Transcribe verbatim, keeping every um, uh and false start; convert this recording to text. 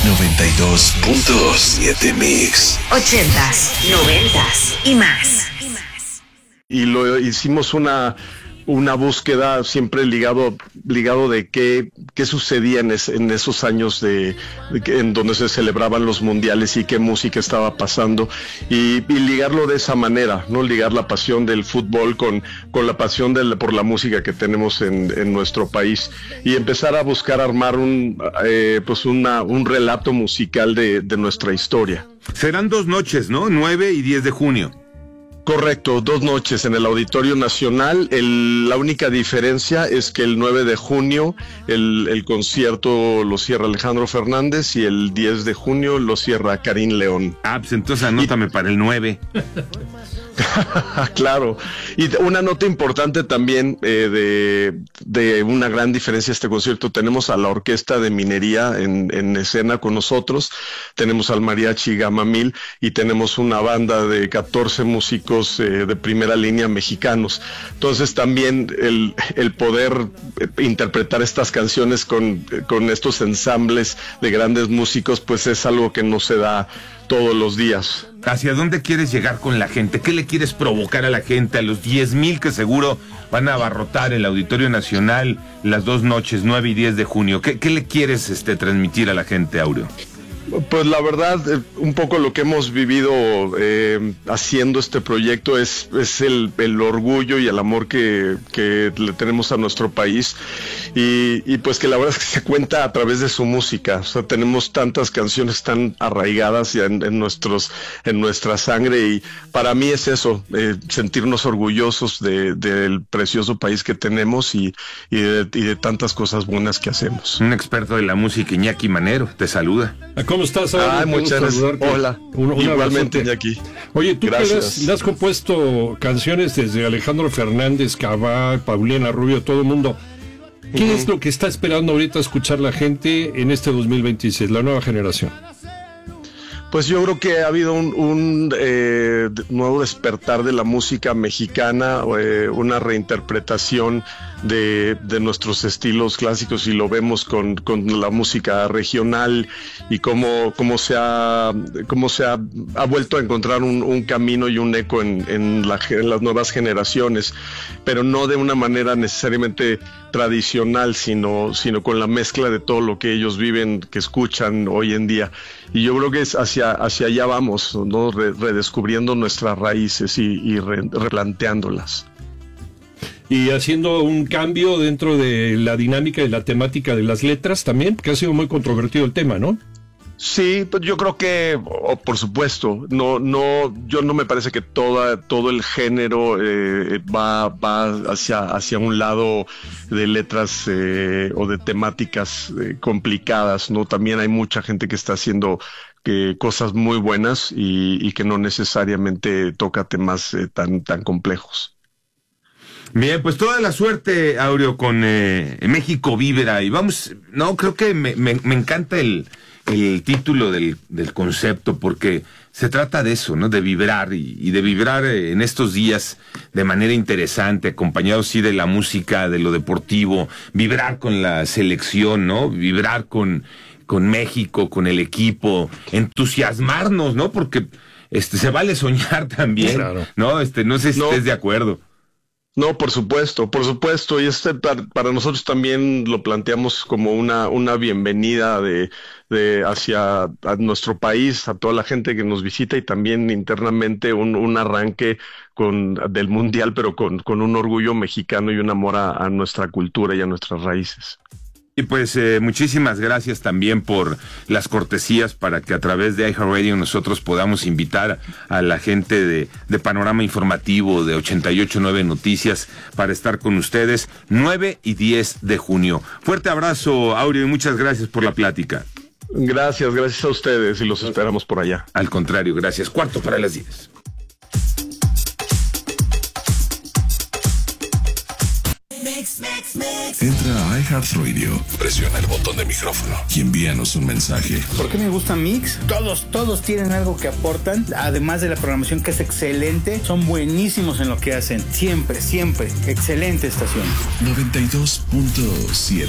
noventa y dos punto siete Mix. Ochentas, noventas y más. Y lo hicimos una una búsqueda siempre ligado ligado de qué qué sucedía en, es, en esos años de, de en donde se celebraban los mundiales y qué música estaba pasando y, y ligarlo de esa manera, no ligar la pasión del fútbol con con la pasión del, por la música que tenemos en, en nuestro país y empezar a buscar armar un eh, pues una un relato musical de, de nuestra historia. Serán dos noches, ¿no? nueve y diez de junio. Correcto, dos noches en el Auditorio Nacional. El, la única diferencia es que el nueve de junio el, el concierto lo cierra Alejandro Fernández y el diez de junio lo cierra Karim León. Ah, pues entonces anótame y... para el nueve. Claro, y una nota importante también eh, de, de una gran diferencia este concierto, tenemos a la Orquesta de Minería en, en escena con nosotros, tenemos al Mariachi Gama Mil y tenemos una banda de catorce músicos eh, de primera línea mexicanos, entonces también el, el poder interpretar estas canciones con, con estos ensambles de grandes músicos pues es algo que no se da todos los días. ¿Hacia dónde quieres llegar con la gente? ¿Qué le quieres provocar a la gente? A los diez mil que seguro van a abarrotar el Auditorio Nacional las dos noches, nueve y diez de junio. ¿Qué, qué le quieres este, transmitir a la gente, Áureo? Pues la verdad, eh, un poco lo que hemos vivido eh, haciendo este proyecto es, es el, el orgullo y el amor que, que le tenemos a nuestro país y, y pues que la verdad es que se cuenta a través de su música. O sea, tenemos tantas canciones tan arraigadas en, en, nuestros, en nuestra sangre y para mí es eso, eh, sentirnos orgullosos de, del precioso país que tenemos y, y, de, y de tantas cosas buenas que hacemos. Un experto de la música, Iñaki Manero, te saluda. ¿Cómo estás? Ah, muchas gracias. Hola. Un, un Igualmente, Iñaki. Oye, tú que le has, le has compuesto canciones desde Alejandro Fernández, Cabá, Paulina Rubio, todo el mundo. ¿Qué uh-huh. es lo que está esperando ahorita escuchar la gente en este dos mil veintiséis, la nueva generación? Pues yo creo que ha habido un, un eh, nuevo despertar de la música mexicana, eh, una reinterpretación de, de nuestros estilos clásicos y lo vemos con, con la música regional y cómo, cómo se ha cómo se ha, ha vuelto a encontrar un, un camino y un eco en, en, la, en las nuevas generaciones, pero no de una manera necesariamente tradicional, sino, sino con la mezcla de todo lo que ellos viven, que escuchan hoy en día. Y yo creo que es hacia, hacia allá vamos, ¿no? Re, redescubriendo nuestras raíces y, y re, replanteándolas. Y haciendo un cambio dentro de la dinámica y la temática de las letras también, que ha sido muy controvertido el tema, ¿no? Sí, pues yo creo que, oh, por supuesto, no, no, yo no me parece que toda, todo el género eh, va, va hacia, hacia un lado de letras eh, o de temáticas eh, complicadas, ¿no? También hay mucha gente que está haciendo que cosas muy buenas y, y que no necesariamente toca temas eh, tan, tan complejos. Bien, pues toda la suerte, Áureo, con eh, México Vibra. Y vamos, no, creo que me, me, me encanta el, el título del, del concepto, porque se trata de eso, ¿no? De vibrar y, y de vibrar eh, en estos días de manera interesante, acompañado sí de la música, de lo deportivo, vibrar con la selección, ¿no? Vibrar con, con México, con el equipo, entusiasmarnos, ¿no? Porque este se vale soñar también, claro. ¿No? Este, no sé si no. estés de acuerdo. No, por supuesto, por supuesto, y este para nosotros también lo planteamos como una una bienvenida de de hacia a nuestro país, a toda la gente que nos visita y también internamente un, un arranque con del mundial, pero con con un orgullo mexicano y un amor a, a nuestra cultura y a nuestras raíces. Y pues eh, muchísimas gracias también por las cortesías para que a través de iHeartRadio nosotros podamos invitar a la gente de, de Panorama Informativo de ochenta y ocho punto nueve Noticias para estar con ustedes nueve y diez de junio. Fuerte abrazo, Áureo, y muchas gracias por la plática. Gracias, gracias a ustedes y los esperamos por allá. Al contrario, gracias. Cuarto para las diez. Entra a iHeartRadio, presiona el botón de micrófono y envíanos un mensaje. ¿Por qué me gusta Mix? Todos, todos tienen algo que aportan, además de la programación que es excelente, son buenísimos en lo que hacen, siempre, siempre, excelente estación. noventa y dos punto siete